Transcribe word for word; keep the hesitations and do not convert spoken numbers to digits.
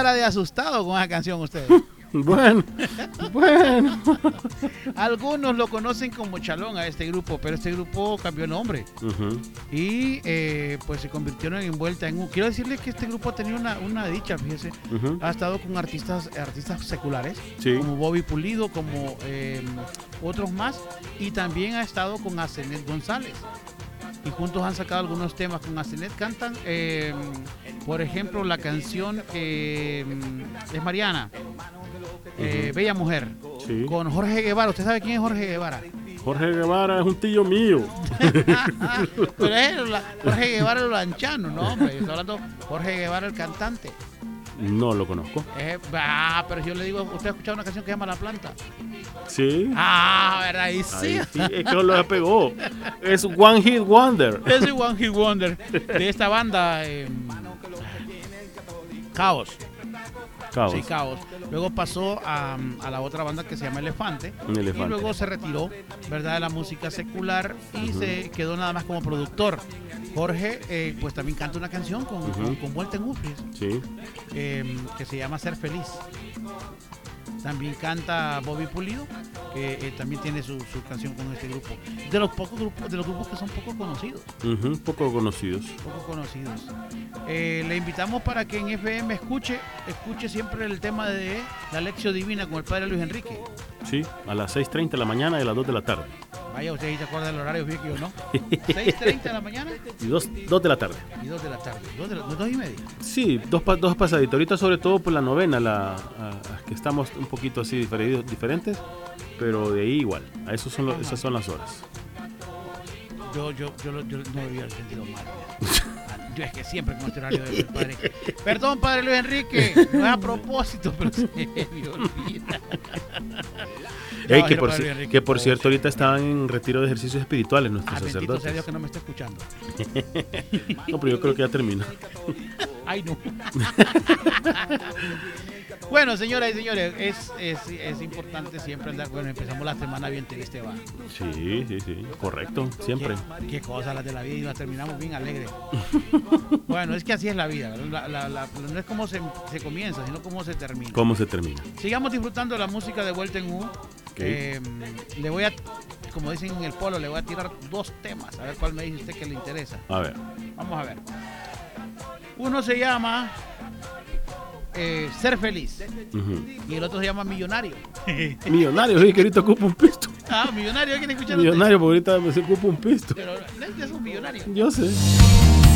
cara de asustado con esa canción ustedes. Bueno, bueno. Algunos lo conocen como Chalón a este grupo, pero este grupo cambió nombre. Uh-huh. Y eh, pues se convirtieron en Vuelta en U. Quiero decirles que este grupo ha tenido una, una dicha, fíjese. Uh-huh. Ha estado con artistas artistas seculares, sí, como Bobby Pulido, como eh, otros más. Y también ha estado con Asenet González. Y juntos han sacado algunos temas con Asenet. Cantan, eh, por ejemplo, la canción que eh, es Mariana. Eh, uh-huh. Bella Mujer, sí, con Jorge Guevara. ¿Usted sabe quién es Jorge Guevara? Jorge Guevara es un tío mío. Pero es la, Jorge Guevara el lanchano, no, hombre. Yo estoy hablando de Jorge Guevara el cantante. No lo conozco. Eh, ah, pero yo le digo, ¿usted ha escuchado una canción que se llama La Planta? Sí. Ah, ¿verdad? Y sí. Ahí sí, es que lo pegó. Es One Hit Wonder. Es el One Hit Wonder de esta banda eh, Caos. Caos. Sí, Caos. Luego pasó a, a la otra banda que se llama Elefante, Elefante. Y luego se retiró, ¿verdad?, de la música secular y uh-huh. se quedó nada más como productor. Jorge, eh, pues también canta una canción con, uh-huh. con, con Vuelta en U, sí, eh, que se llama Ser Feliz. También canta Bobby Pulido, que eh, también tiene su, su canción con este grupo. De los pocos grupos, de los grupos que son poco conocidos. Uh-huh, poco conocidos. Poco conocidos. Eh, le invitamos para que en F M escuche, escuche siempre el tema de la Lección Divina con el padre Luis Enrique. Sí, a las seis treinta de la mañana y a las dos de la tarde. Vaya, usted ahí se acuerda del horario, fíjate que yo no. seis treinta de la mañana y dos de la tarde. Y dos de la tarde. ¿Dos, de la, dos y media? Sí, dos, dos pasaditos. Ahorita sobre todo por la novena, la, a, a, que estamos un poquito así diferentes, pero de ahí igual. A eso son lo, esas son las horas. Yo, yo, yo, yo no había sentido mal. Yo es que siempre con este horario del padre. Perdón, padre Luis Enrique, no es a propósito, pero se me olvida. Hey, que, por, que por cierto ahorita estaban en retiro de ejercicios espirituales nuestros ah, sacerdotes. Bendito sea Dios que no me está escuchando. No, pero yo creo que ya terminó. Ay, no. Bueno, señoras y señores, es, es, es importante siempre andar. Bueno, empezamos la semana bien triste, va. Sí, sí, sí, correcto, siempre. Qué, qué cosas las de la vida, y la terminamos bien alegres. Bueno, es que así es la vida, la, la, la, no es como se, se comienza, sino cómo se termina. ¿Cómo se termina? Sigamos disfrutando de la música de Vuelta en U. Okay. Eh, le voy a, como dicen en el polo, le voy a tirar dos temas, a ver cuál me dice usted que le interesa. A ver. Vamos a ver. Uno se llama eh, Ser Feliz, uh-huh. y el otro se llama Millonario. Millonario, sí, que ahorita ocupa un pisto. Ah, Millonario, ¿quién escucha? Millonario, porque ahorita se ocupa un pisto. Pero no es un millonario. Yo sé.